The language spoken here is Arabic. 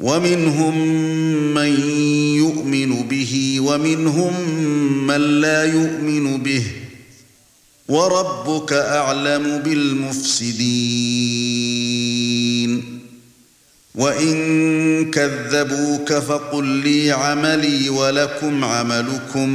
ومنهم من يؤمن به ومنهم من لا يؤمن به وربك أعلم بالمفسدين وإن كذبوك فقل لي عملي ولكم عملكم